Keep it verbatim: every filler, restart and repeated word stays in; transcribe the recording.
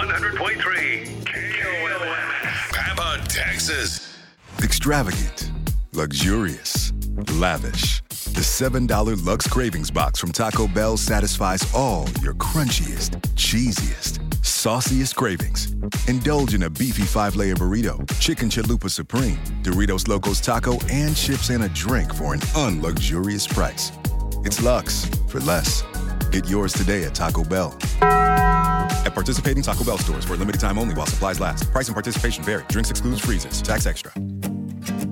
one hundred point three K O L M. Papa, Texas. Extravagant, luxurious, lavish. The seven dollar Lux Cravings Box from Taco Bell satisfies all your crunchiest, cheesiest, sauciest cravings. Indulge in a beefy five-layer burrito, chicken chalupa supreme, Doritos Locos Taco, and chips and a drink for an unluxurious price. It's Lux for less. Get yours today at Taco Bell. At participating Taco Bell stores for a limited time only while supplies last. Price and participation vary. Drinks excludes freezers. Tax extra.